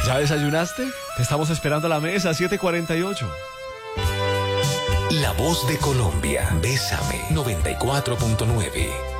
¿Ya desayunaste? Te estamos esperando a la mesa, 7:48. La voz de Colombia. Bésame 94.9.